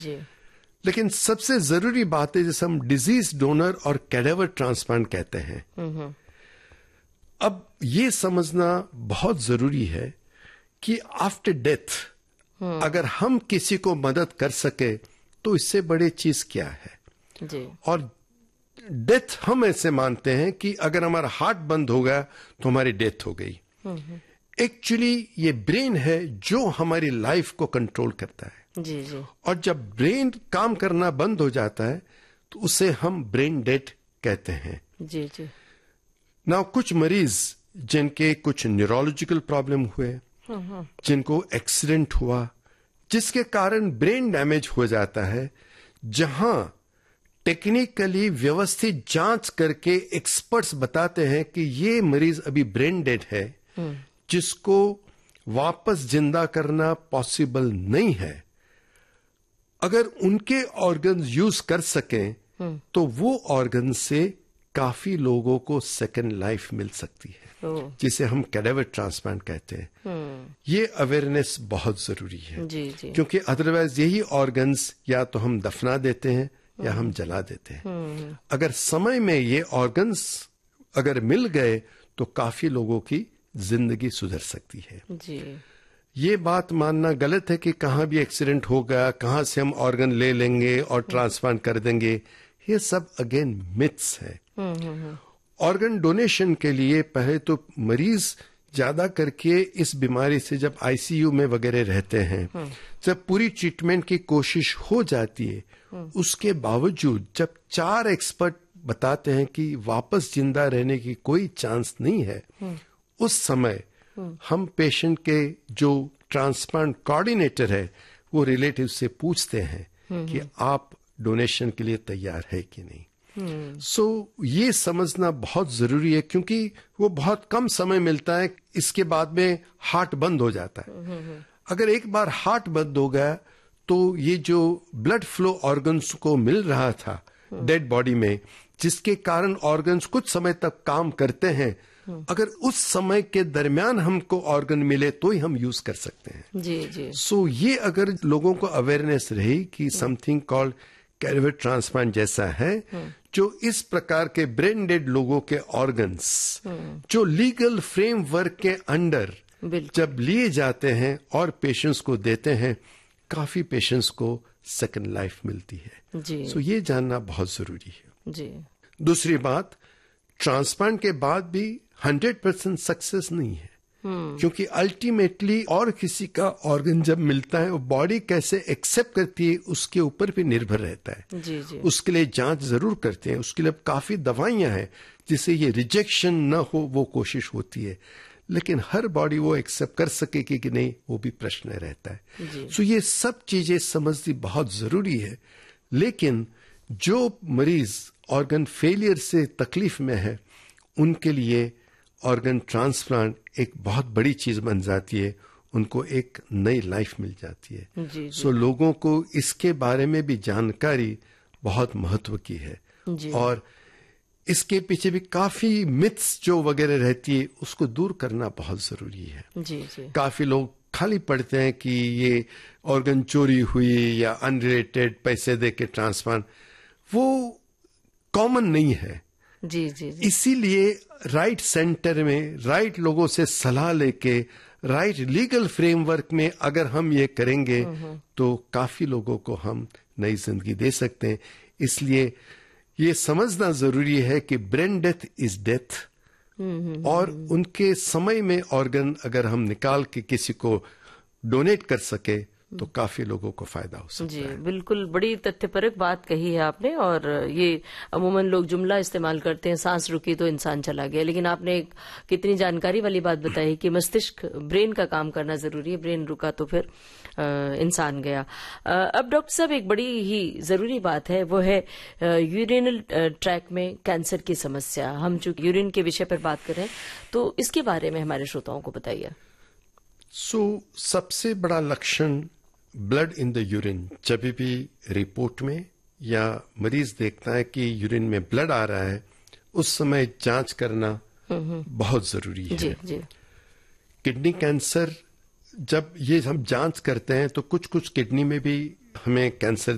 जी। लेकिन सबसे जरूरी बात है जैसे हम डिजीज डोनर और कैडेवर ट्रांसप्लांट कहते हैं। अब ये समझना बहुत जरूरी है कि आफ्टर डेथ अगर हम किसी को मदद कर सके तो इससे बड़ी चीज क्या है। जी। और डेथ हम ऐसे मानते हैं कि अगर हमारा हार्ट बंद हो गया तो हमारी डेथ हो गई। एक्चुअली ये ब्रेन है जो हमारी लाइफ को कंट्रोल करता है। जी जी। और जब ब्रेन काम करना बंद हो जाता है तो उसे हम ब्रेन डेड कहते हैं। जी जी। नाउ कुछ मरीज जिनके कुछ न्यूरोलॉजिकल प्रॉब्लम हुए, जिनको एक्सीडेंट हुआ जिसके कारण ब्रेन डैमेज हो जाता है, जहां टेक्निकली व्यवस्थित जांच करके एक्सपर्ट्स बताते हैं कि ये मरीज अभी ब्रेन डेड है, जिसको वापस जिंदा करना पॉसिबल नहीं है, अगर उनके ऑर्गन्स यूज कर सकें तो वो ऑर्गन से काफी लोगों को सेकेंड लाइफ मिल सकती है, जिसे हम कैडेवर ट्रांसप्लांट कहते हैं। ये अवेयरनेस बहुत जरूरी है। जी जी। क्योंकि अदरवाइज यही ऑर्गन्स या तो हम दफना देते हैं या हम जला देते हैं। अगर समय में ये ऑर्गन्स अगर मिल गए तो काफी लोगों की जिंदगी सुधर सकती है। जी। ये बात मानना गलत है कि कहां भी एक्सीडेंट हो गया, कहां से हम ऑर्गन ले लेंगे और ट्रांसप्लांट कर देंगे, ये सब अगेन मिथ्स है। ऑर्गन डोनेशन के लिए पहले तो मरीज ज्यादा करके इस बीमारी से जब आईसीयू में वगैरह रहते हैं, जब पूरी ट्रीटमेंट की कोशिश हो जाती है, उसके बावजूद जब 4 एक्सपर्ट बताते हैं कि वापस जिंदा रहने की कोई चांस नहीं है, उस समय हम पेशेंट के जो ट्रांसप्लांट कोऑर्डिनेटर है वो रिलेटिव से पूछते हैं कि आप डोनेशन के लिए तैयार है कि नहीं। सो ये समझना बहुत जरूरी है क्योंकि वो बहुत कम समय मिलता है, इसके बाद में हार्ट बंद हो जाता है। अगर एक बार हार्ट बंद हो गया तो ये जो ब्लड फ्लो ऑर्गन्स को मिल रहा था डेड बॉडी में, जिसके कारण ऑर्गन्स कुछ समय तक काम करते हैं, अगर उस समय के दरमियान हमको ऑर्गन मिले तो ही हम यूज कर सकते हैं। जी जी। सो ये अगर लोगों को अवेयरनेस रही कि समथिंग कॉल्ड कैडेवर ट्रांसप्लांट जैसा है, जो इस प्रकार के ब्रेन डेड लोगों के ऑर्गन्स जो लीगल फ्रेमवर्क के अंडर जब लिए जाते हैं और पेशेंट्स को देते हैं, काफी पेशेंट्स को सेकंड लाइफ मिलती है। जी। सो ये जानना बहुत जरूरी है। जी। दूसरी बात, ट्रांसप्लांट के बाद भी 100% सक्सेस नहीं है, क्योंकि अल्टीमेटली और किसी का ऑर्गन जब मिलता है वो बॉडी कैसे एक्सेप्ट करती है उसके ऊपर भी निर्भर रहता है। जी जी। उसके लिए जांच जरूर करते हैं, उसके लिए काफी दवाइयां हैं जिससे ये रिजेक्शन न हो, वो कोशिश होती है, लेकिन हर बॉडी वो एक्सेप्ट कर सकेगी कि नहीं वो भी प्रश्न रहता है। सो ये सब चीजें समझनी बहुत जरूरी है। लेकिन जो मरीज ऑर्गन फेलियर से तकलीफ में है उनके लिए ऑर्गन ट्रांसप्लांट एक बहुत बड़ी चीज बन जाती है, उनको एक नई लाइफ मिल जाती है। सो लोगों को इसके बारे में भी जानकारी बहुत महत्व की है। और इसके पीछे भी काफी मिथ्स जो वगैरह रहती है उसको दूर करना बहुत जरूरी है। जी जी। काफी लोग खाली पढ़ते हैं कि ये ऑर्गन चोरी हुई या अनरिलेटेड पैसे दे के ट्रांसप्लांट, वो कॉमन नहीं है। जी जी जी। इसीलिए राइट सेंटर में राइट लोगों से सलाह लेके राइट लीगल फ्रेमवर्क में अगर हम ये करेंगे तो काफी लोगों को हम नई जिंदगी दे सकते हैं। इसलिए ये समझना जरूरी है कि ब्रेन डेथ इज डेथ, और उनके समय में ऑर्गन अगर हम निकाल के किसी को डोनेट कर सके तो काफी लोगों को फायदा हो सकता है। जी बिल्कुल, बड़ी तथ्यपरक बात कही है आपने। और ये अमूमन लोग जुमला इस्तेमाल करते हैं, सांस रुकी तो इंसान चला गया, लेकिन आपने कितनी जानकारी वाली बात बताई कि मस्तिष्क ब्रेन का काम करना जरूरी है, ब्रेन रुका तो फिर इंसान गया। अब डॉक्टर साहब एक बड़ी ही जरूरी बात है, वो है यूरिनल ट्रैक में कैंसर की समस्या। हम जो यूरिन के विषय पर बात कर रहे हैं तो इसके बारे में हमारे श्रोताओं को बताइए। सबसे बड़ा लक्षण ब्लड इन द यूरिन, जब भी रिपोर्ट में या मरीज देखता है कि यूरिन में ब्लड आ रहा है, उस समय जांच करना बहुत जरूरी है। जी जी। किडनी कैंसर जब ये हम जांच करते हैं तो कुछ किडनी में भी हमें कैंसर